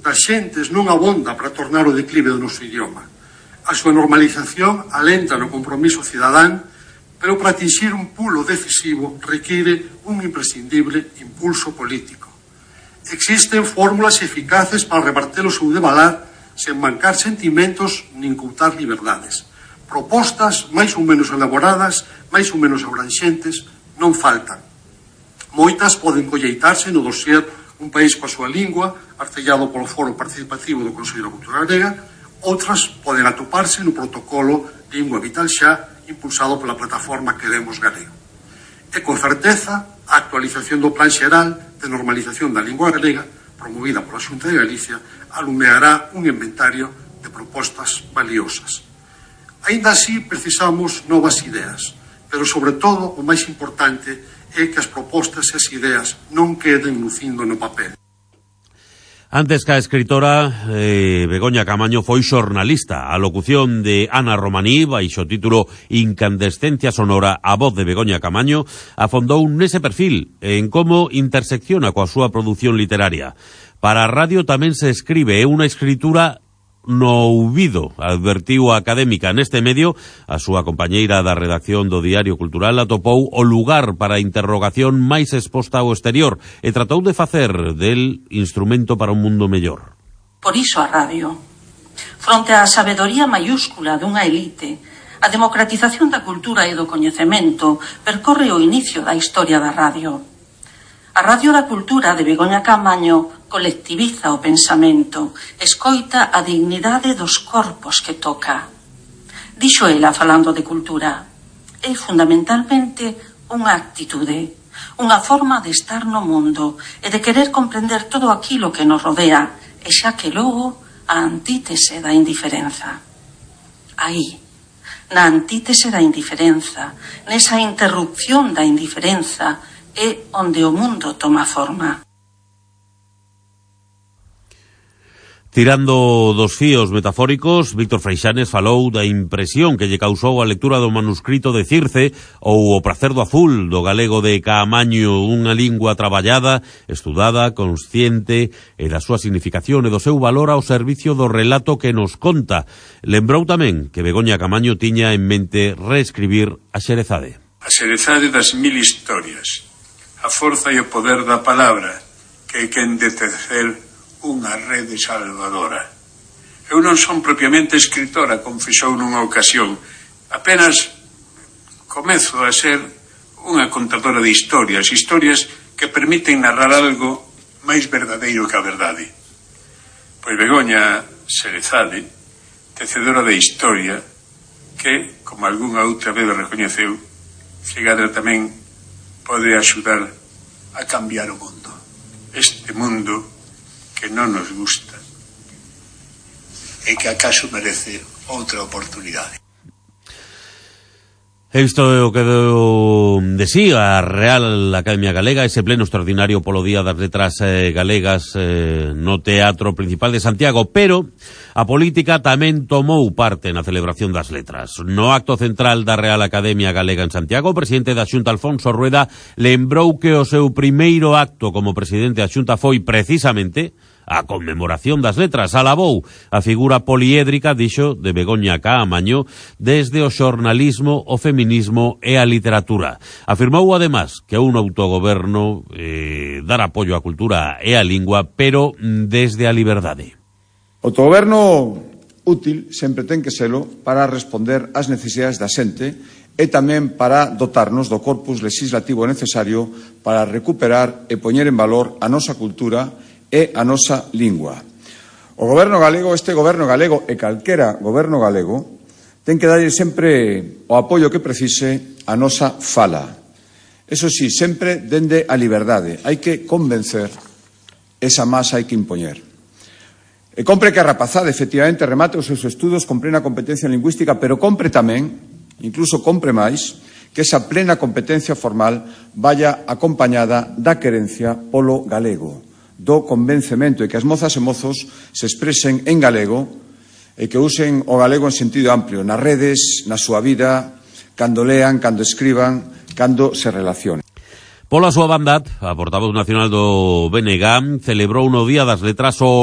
das xentes non abonda para tornar o declive do noso idioma. A súa normalización alenta no compromiso cidadán, pero para atingir un pulo decisivo require un imprescindible impulso político. Existen fórmulas eficaces para reverter o seu devalar sen mancar sentimentos nin coutar liberdades. Propostas máis ou menos elaboradas, máis ou menos abranxentes, non faltan. Moitas poden colleitarse no dossier Un país coa súa lingua, artellado polo Foro Participativo do Consello da Cultura Galega. Outras poden atoparse no protocolo Lingua Vital Xa, impulsado pola plataforma Queremos Galego. E con certeza, a actualización do Plan Xeral de Normalización da Lingua Galega, promovida pola Xunta de Galicia, alumeará un inventario de propostas valiosas. Aínda así, precisamos novas ideas, pero, sobre todo, o máis importante é que as propostas e as ideas non queden lucindo no papel. Antes que a escritora, Begoña Camaño foi xornalista. A locución de Ana Romaní, baixo título Incandescencia sonora, a voz de Begoña Camaño, afondou nese perfil, en como intersecciona coa súa produción literaria. Para a radio tamén se escribe, é unha escritura no ouvido, advertiu a académica. Neste medio, a súa compañeira da redacción do Diario Cultural atopou o lugar para a interrogación máis exposta ao exterior e tratou de facer del instrumento para un mundo mellor. Por iso a radio. Fronte á sabedoría maiúscula dunha elite, a democratización da cultura e do coñecemento percorre o inicio da historia da radio. A Radio da Cultura de Begoña Camaño colectiviza o pensamento, escoita a dignidade dos corpos que toca. Dixo ela, falando de cultura, é fundamentalmente unha actitude, unha forma de estar no mundo e de querer comprender todo aquilo que nos rodea, e xa que logo a antítese da indiferenza. Aí, na antítese da indiferenza, nesa interrupción da indiferenza, é onde o mundo toma forma. Tirando dos fíos metafóricos, Víctor Freixanes falou da impresión que lle causou a lectura do manuscrito de Circe ou O pracer do azul do galego de Caamaño, unha lingua traballada, estudada, consciente e da súa significación e do seu valor ao servicio do relato que nos conta. Lembrou tamén que Begoña Camaño tiña en mente reescribir a Xerezade. A Xerezade das mil historias, a forza e o poder da palabra, que é quen de tecer unha rede salvadora. Eu non son propiamente escritora, confesou nunha ocasión. Apenas comezo a ser unha contadora de historias que permiten narrar algo máis verdadeiro que a verdade. Pois Begoña Xerezade, tecedora de historia, que, como algunha outra vez recoñeceu, chegada tamén pode axudar a cambiar o mundo. Este mundo que non nos gusta e que acaso merece outra oportunidade. Isto é o que de sí a Real Academia Galega, ese pleno extraordinario polo Día das Letras Galegas no Teatro Principal de Santiago, pero a política tamén tomou parte na celebración das letras. No acto central da Real Academia Galega en Santiago, o presidente da Xunta, Alfonso Rueda, lembrou que o seu primeiro acto como presidente da Xunta foi precisamente a conmemoración das letras. Alabou a figura poliédrica, dixo, de Begoña Camaño desde o xornalismo, o feminismo e a literatura. Afirmou, además, que un autogoberno dar apoio á cultura e á lingua, pero desde a liberdade. O autogoberno útil sempre ten que selo para responder ás necesidades da xente e tamén para dotarnos do corpus legislativo necesario para recuperar e poñer en valor a nosa cultura e a nosa lingua. O goberno galego, este goberno galego e calquera goberno galego, ten que darlle sempre o apoio que precise a nosa fala. Eso sí, sempre dende a liberdade. Hai que convencer, esa masa hai que impoñer. E compre que a rapazada, efectivamente, remate os seus estudos con plena competencia lingüística, pero compre tamén, incluso compre máis, que esa plena competencia formal vaya acompañada da querencia polo galego, do convencemento e que as mozas e mozos se expresen en galego e que usen o galego en sentido amplio, nas redes, na súa vida, cando lean, cando escriban, cando se relacionen. Pola súa banda, a portavoz nacional do BNG celebrou no Día das Letras o